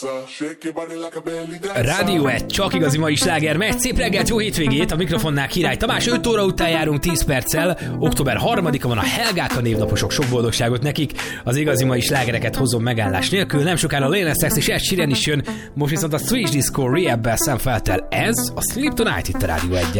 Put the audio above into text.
Rádió 1, csak igazi mai sláger megy. Szép reggelt, jó hétvégét, a mikrofonnál Király Tamás. 5 óra után járunk 10 perccel. Október 3-a van, a Helgák, a névnaposok, sok boldogságot nekik. Az igazi mai slágereket hozom megállás nélkül. Nem sokára Lil Nas X és Ed Sheeran is jön. Most viszont a Swedish Disco Rehab-bel szemfeltel. Ez a Sleep Tonight itt a Rádió 1-en.